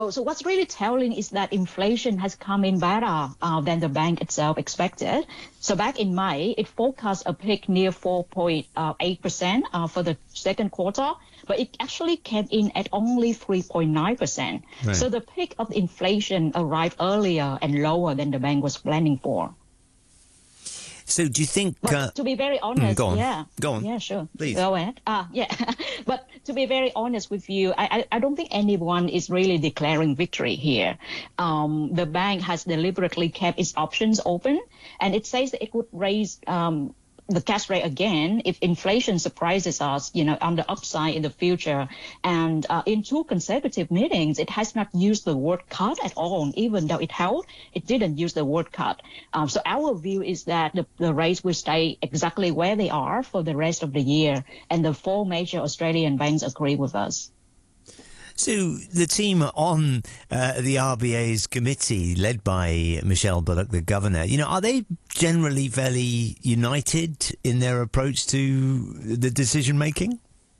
So what's really telling is that inflation has come in better than the bank itself expected. So back in May, it forecast a peak near 4.8% for the second quarter, but it actually came in at only 3.9%. Right. So the peak of inflation arrived earlier and lower than the bank was planning for. So do you think... But to be very honest, go on. yeah. Go on. Yeah, sure. Please. Go ahead. Yeah. But to be very honest with you, I don't think anyone is really declaring victory here. The bank has deliberately kept its options open, and it says that it would raise the cash rate again if inflation surprises us, on the upside in the future. And in two consecutive meetings, it has not used the word cut at all. Even though it held, it didn't use the word cut. So our view is that the rates will stay exactly where they are for the rest of the year. And the four major Australian banks agree with us. So the team on the RBA's committee, led by Michelle Bullock, the governor, are they generally fairly united in their approach to the decision making?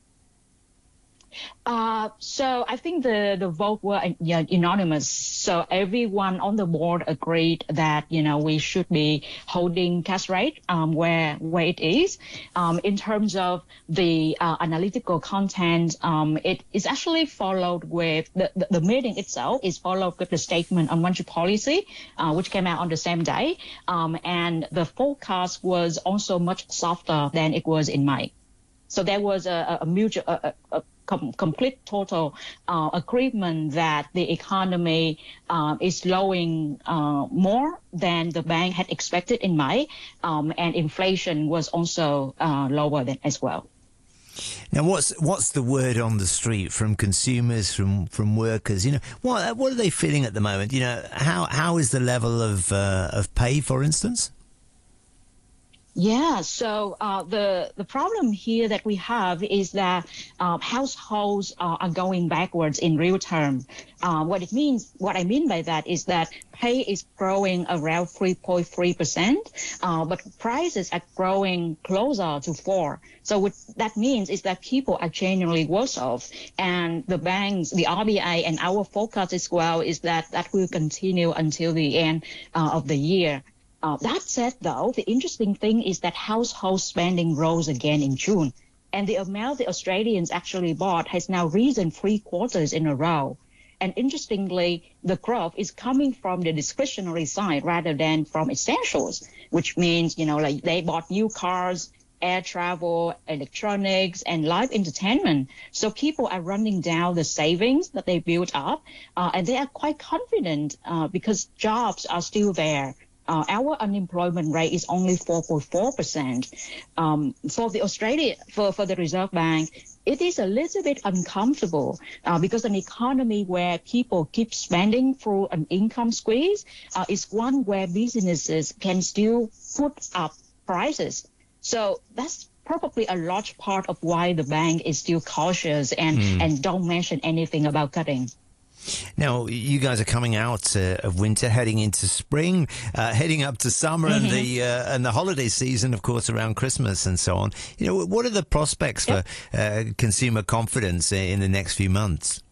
So I think the vote were unanimous. So everyone on the board agreed that, we should be holding cash rate where it is. In terms of the analytical content, it is actually followed with the meeting itself is followed with the statement on monetary policy, which came out on the same day. And the forecast was also much softer than it was in May. So there was a mutual, complete total agreement that the economy is slowing more than the bank had expected in May, and inflation was also lower than as well. Now, what's the word on the street from consumers, from workers? What are they feeling at the moment? How is the level of pay, for instance? Yeah, so the problem here that we have is that households are going backwards in real term. What I mean by that is that pay is growing around 3.3%, but prices are growing closer to 4%. So what that means is that people are genuinely worse off, and the banks, the RBA, and our forecast as well is that will continue until the end of the year. That said, though, the interesting thing is that household spending rose again in June, and the amount the Australians actually bought has now risen 3 quarters in a row. And interestingly, the growth is coming from the discretionary side rather than from essentials, which means, like they bought new cars, air travel, electronics, and live entertainment. So people are running down the savings that they built up, and they are quite confident because jobs are still there. Our unemployment rate is only 4.4%. For the Reserve Bank, it is a little bit uncomfortable because an economy where people keep spending through an income squeeze is one where businesses can still put up prices. So that's probably a large part of why the bank is still cautious and don't mention anything about cutting. Now, you guys are coming out of winter, heading into spring, heading up to summer and the holiday season, of course, around Christmas and so on. What are the prospects for consumer confidence in the next few months?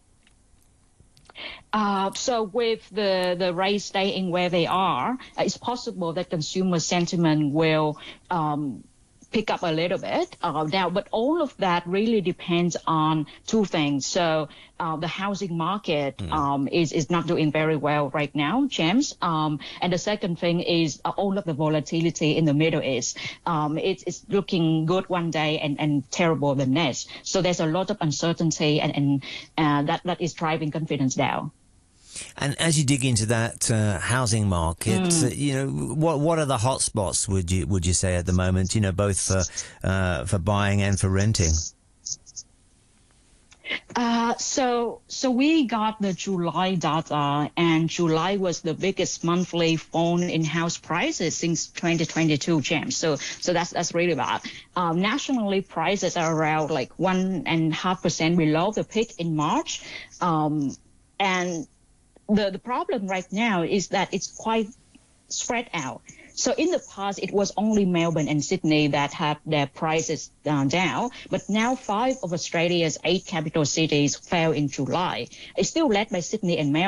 So with the rates staying where they are, it's possible that consumer sentiment will pick up a little bit now, but all of that really depends on two things. So the housing market is not doing very well right now, James. And the second thing is all of the volatility in the Middle East. It's looking good one day and terrible the next. So there's a lot of uncertainty and that is driving confidence down. And as you dig into that housing market, what are the hot spots? Would you say at the moment? Both for buying and for renting. So we got the July data, and July was the biggest monthly fall in house prices since 2022, James. So that's really bad. Nationally, prices are around like 1.5% below the peak in March, and the problem right now is that it's quite spread out. So in the past, it was only Melbourne and Sydney that had their prices down, but now 5 of Australia's 8 capital cities fell in July. It's still led by Sydney and Melbourne.